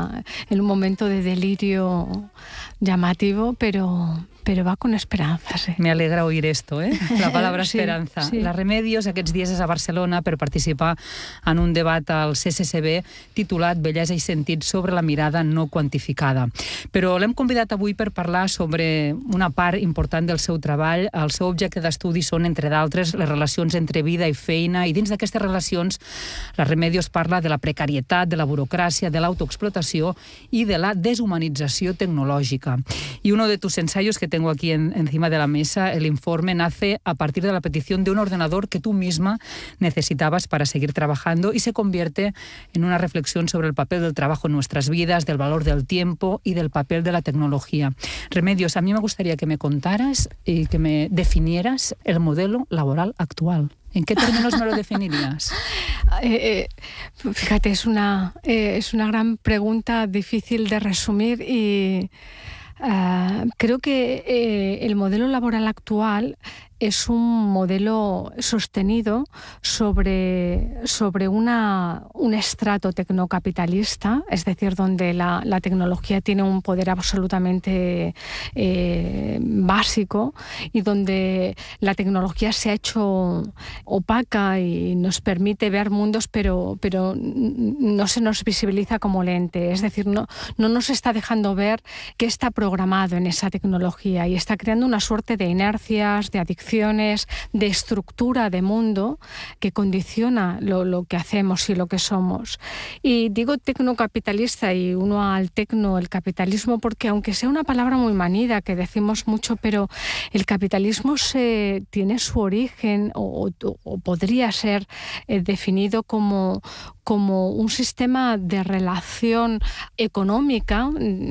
en un momento de delirio llamativo, pero va con esperanza, sí. Me alegra oír esto, la palabra esperanza. Sí. La Remedios aquests dies és a Barcelona per participar en un debat al CCCB titulat Bellesa i sentit sobre la mirada no quantificada. Però l'hem convidat avui per parlar sobre una part important del seu treball. El seu objecte d'estudi són, entre d'altres, les relacions entre vida i feina, i dins d'aquestes relacions la Remedios parla de la precarietat, de la burocràcia, de l'autoexplotació i de la deshumanització tecnològica. Y uno de tus ensayos que tengo aquí encima de la mesa, el informe, nace a partir de la petición de un ordenador que tú misma necesitabas para seguir trabajando y se convierte en una reflexión sobre el papel del trabajo en nuestras vidas, del valor del tiempo y del papel de la tecnología. Remedios, a mí me gustaría que me contaras y que me definieras el modelo laboral actual. ¿En qué términos me lo definirías? Fíjate, es una gran pregunta difícil de resumir y creo que el modelo laboral actual es un modelo sostenido sobre un estrato tecnocapitalista, es decir, donde la tecnología tiene un poder absolutamente básico y donde la tecnología se ha hecho opaca y nos permite ver mundos, pero no se nos visibiliza como lente. Es decir, no nos está dejando ver qué está programado en esa tecnología y está creando una suerte de inercias, de adicciones, de estructura de mundo que condiciona lo que hacemos y lo que somos. Y digo tecnocapitalista y uno al tecno, el capitalismo, porque aunque sea una palabra muy manida, que decimos mucho, pero el capitalismo tiene su origen o podría ser definido como un sistema de relación económica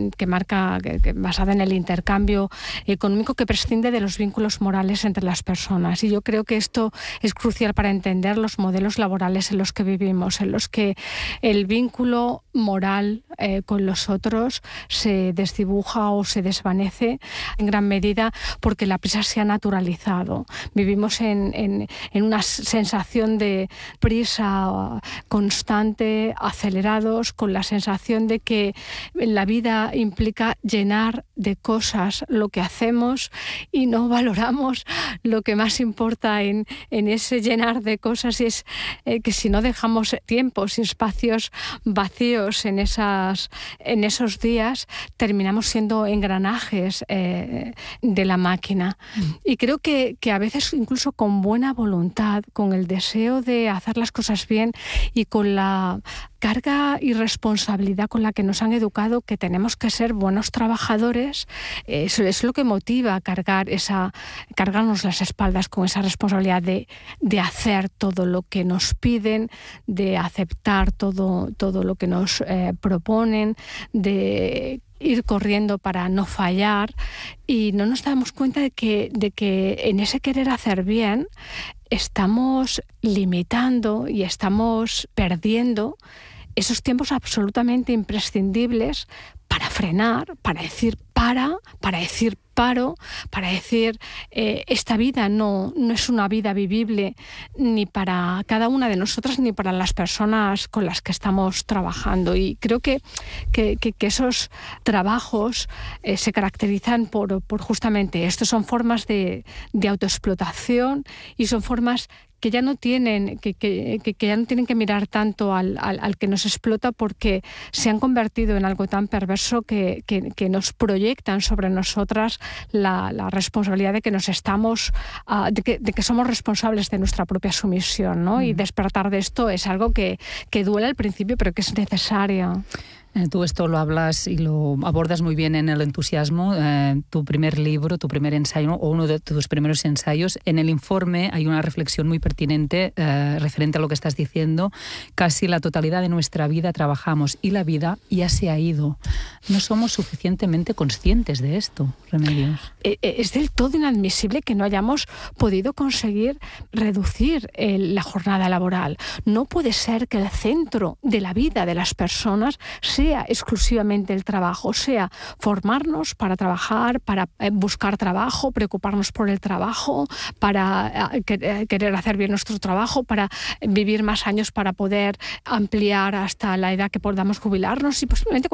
basada en el intercambio económico que prescinde de los vínculos morales entre las personas. Y yo creo que esto es crucial para entender los modelos laborales en los que vivimos, en los que el vínculo moral con los otros se desdibuja o se desvanece en gran medida porque la prisa se ha naturalizado. Vivimos en una sensación de prisa constante, acelerados, con la sensación de que la vida implica llenar de cosas lo que hacemos y no valoramos lo que más importa en ese llenar de cosas, y es que si no dejamos tiempos y espacios vacíos en esos días, terminamos siendo engranajes de la máquina. Y creo que a veces incluso con buena voluntad, con el deseo de hacer las cosas bien y con la carga y responsabilidad con la que nos han educado, que tenemos que ser buenos trabajadores, eso es lo que motiva cargarnos las espaldas con esa responsabilidad de hacer todo lo que nos piden, de aceptar todo lo que nos proponen, de ir corriendo para no fallar, y no nos damos cuenta de que en ese querer hacer bien estamos limitando y estamos perdiendo esos tiempos absolutamente imprescindibles para frenar, para decir para decir paro, para decir esta vida no es una vida vivible ni para cada una de nosotras ni para las personas con las que estamos trabajando. Y creo que esos trabajos se caracterizan por justamente esto. Son formas de autoexplotación y son formas que ya no tienen que mirar tanto al que nos explota, porque se han convertido en algo tan perverso que nos proyectan sobre nosotras la responsabilidad de que de que somos responsables de nuestra propia sumisión, ¿no? Y despertar de esto es algo que duele al principio, pero que es necesario. Tú esto lo hablas y lo abordas muy bien en El entusiasmo, tu primer libro, tu primer ensayo o uno de tus primeros ensayos. En el informe hay una reflexión muy pertinente referente a lo que estás diciendo. Casi la totalidad de nuestra vida trabajamos y la vida ya se ha ido. No somos suficientemente conscientes de esto, Remedios. Es del todo inadmisible que no hayamos podido conseguir reducir la jornada laboral. No puede ser que el centro de la vida de las personas sea exclusivamente el trabajo, sea formarnos para trabajar, para buscar trabajo, preocuparnos por el trabajo, para querer hacer bien nuestro trabajo, para vivir más años, para poder ampliar hasta la edad que podamos jubilarnos, y posiblemente